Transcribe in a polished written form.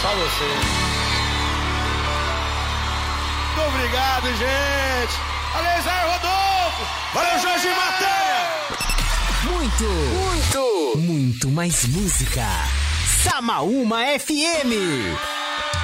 Só você. Muito obrigado, gente. Valeu, Zé Rodolfo. Valeu, Jorge Matéria. Muito mais música. Samaúma FM.